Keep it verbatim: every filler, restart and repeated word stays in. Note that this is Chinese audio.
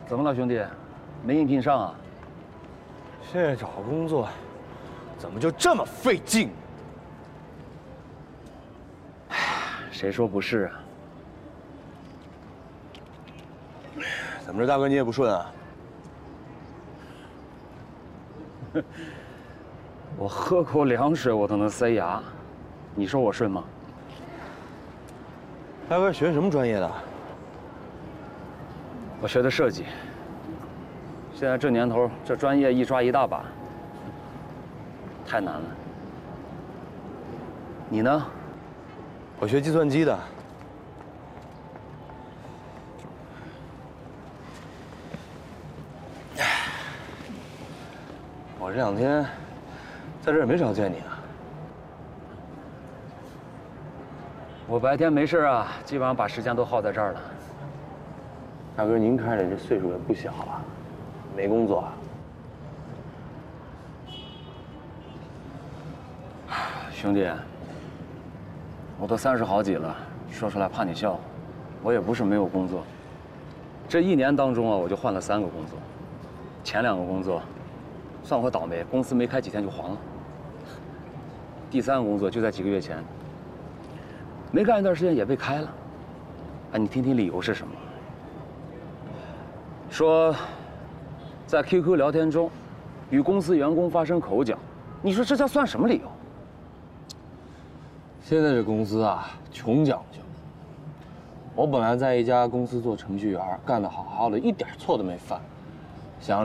怎么了，兄弟？没应聘上啊？ 现在找工作，怎么就这么费劲？ 谁说不是啊？ 怎么着，大哥你也不顺啊？ 我喝口凉水我都能塞牙，你说我顺吗？ 大哥学什么专业的？ 我学的设计。现在这年头，这专业一抓一大把，太难了。你呢？ 我学计算机的。我这两天在这儿也没少见你啊。 我白天没事啊，基本上把时间都耗在这儿了。 大哥，您看着这岁数也不小了，没工作啊？ 兄弟，我都三十好几了，说出来怕你笑，我也不是没有工作。这一年当中啊，我就换了三个工作，前两个工作，算我倒霉，公司没开几天就黄了。第三个工作就在几个月前，没干一段时间也被开了。哎，你听听理由是什么？说在 Q Q 聊天中与公司员工发生口角，你说这叫算什么理由？ 现在这公司啊，穷讲究。我本来在一家公司做程序员，干得好好的，一点错都没犯。